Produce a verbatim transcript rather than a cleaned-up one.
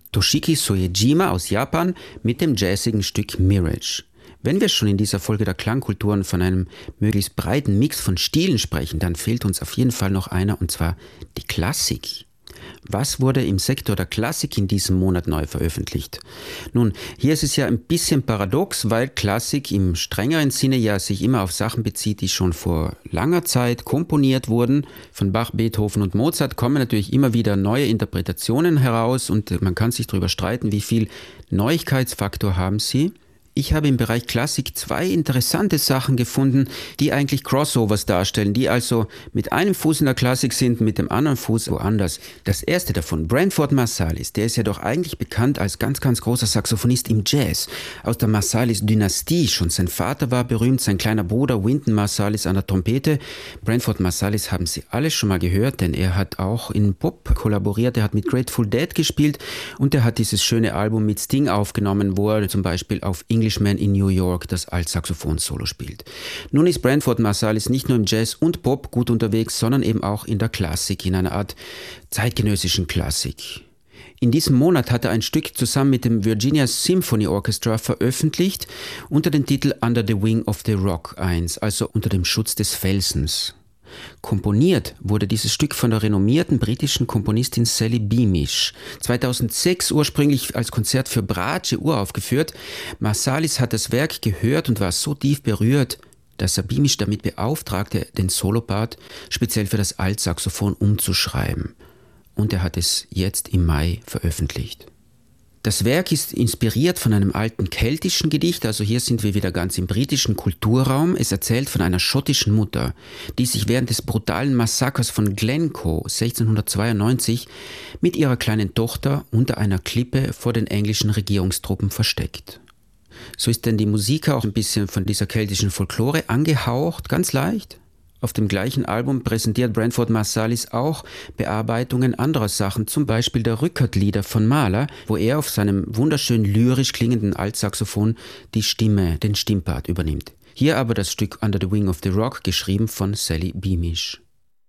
Toshiki Soejima aus Japan mit dem jazzigen Stück Mirage. Wenn wir schon in dieser Folge der Klangkulturen von einem möglichst breiten Mix von Stilen sprechen, dann fehlt uns auf jeden Fall noch einer, und zwar die Klassik. Was wurde im Sektor der Klassik in diesem Monat neu veröffentlicht? Nun, hier ist es ja ein bisschen paradox, weil Klassik im strengeren Sinne ja sich immer auf Sachen bezieht, die schon vor langer Zeit komponiert wurden. Von Bach, Beethoven und Mozart kommen natürlich immer wieder neue Interpretationen heraus und man kann sich darüber streiten, wie viel Neuigkeitsfaktor haben sie. Ich habe im Bereich Klassik zwei interessante Sachen gefunden, die eigentlich Crossovers darstellen, die also mit einem Fuß in der Klassik sind, mit dem anderen Fuß woanders. Das erste davon, Branford Marsalis, der ist ja doch eigentlich bekannt als ganz, ganz großer Saxophonist im Jazz. Aus der Marsalis-Dynastie, schon sein Vater war berühmt, sein kleiner Bruder Wynton Marsalis an der Trompete. Branford Marsalis haben Sie alle schon mal gehört, denn er hat auch in Pop kollaboriert, er hat mit Grateful Dead gespielt und er hat dieses schöne Album mit Sting aufgenommen, wo er zum Beispiel auf Englishman in New York das Altsaxophon-Solo spielt. Nun ist Branford Marsalis nicht nur im Jazz und Pop gut unterwegs, sondern eben auch in der Klassik, in einer Art zeitgenössischen Klassik. In diesem Monat hat er ein Stück zusammen mit dem Virginia Symphony Orchestra veröffentlicht unter dem Titel Under the Wing of the Rock eins, also unter dem Schutz des Felsens. Komponiert wurde dieses Stück von der renommierten britischen Komponistin Sally Beamish. zweitausendsechs ursprünglich als Konzert für Bratsche uraufgeführt. Marsalis hat das Werk gehört und war so tief berührt, dass er Beamish damit beauftragte, den Solopart speziell für das Altsaxophon umzuschreiben. Und er hat es jetzt im Mai veröffentlicht. Das Werk ist inspiriert von einem alten keltischen Gedicht, also hier sind wir wieder ganz im britischen Kulturraum. Es erzählt von einer schottischen Mutter, die sich während des brutalen Massakers von Glencoe sechzehnhundertzweiundneunzig mit ihrer kleinen Tochter unter einer Klippe vor den englischen Regierungstruppen versteckt. So ist denn die Musik auch ein bisschen von dieser keltischen Folklore angehaucht, ganz leicht. Auf dem gleichen Album präsentiert Branford Marsalis auch Bearbeitungen anderer Sachen, zum Beispiel der Rückert-Lieder von Mahler, wo er auf seinem wunderschön lyrisch klingenden Altsaxophon die Stimme, den Stimmpart übernimmt. Hier aber das Stück Under the Wing of the Rock, geschrieben von Sally Beamish.